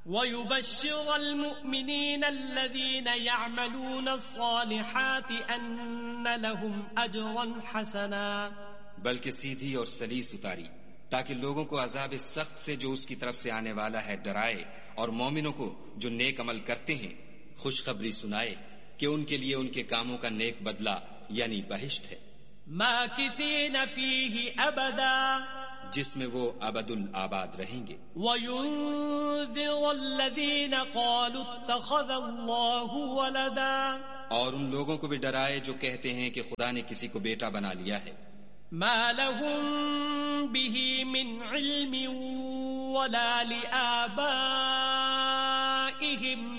वयुबश्शिरुल मुमिनीना अल्लज़ीना यअमलूना अस्सालिहाति अन्न लहुम अजरन हसना, बल्कि सीधी और सलीस उतारी ताकि लोगों को अज़ाब सख्त से जो उसकी तरफ से आने वाला है डराए, और मोमिनों को जो नेक अमल करते हैं खुशखबरी सुनाए कि उनके लिए उनके कामों का नेक बदला यानी बहिश्त है। माकिसीन फीही अबदा, जिसमें वो अबदुल आबाद रहेंगे। वयुन्ज़िरुल्लज़ीना क़ालू इत्तख़ज़ल्लाहु वलदा, और उन लोगों को भी डराए जो कहते हैं कि खुदा ने किसी को बेटा बना लिया है। मा लहुम बिही मिन इल्मिन वला लिआबाइहिम